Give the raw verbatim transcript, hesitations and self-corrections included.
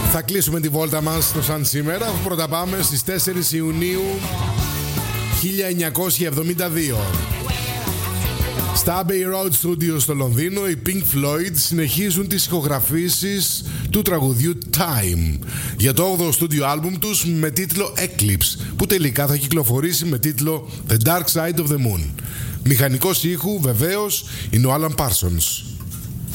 Θα κλείσουμε τη βόλτα μας στο σαν σήμερα. Πρώτα πάμε στις τέσσερις Ιουνίου χίλια εννιακόσια εβδομήντα δύο. Στα Abbey Road Studios στο Λονδίνο, οι Pink Floyd συνεχίζουν τις ηχογραφήσεις του τραγουδιού Time για το όγδοο στούντιο άλμπουμ τους με τίτλο Eclipse, που τελικά θα κυκλοφορήσει με τίτλο The Dark Side of the Moon. Μηχανικός ήχου βεβαίως είναι ο Alan Parsons.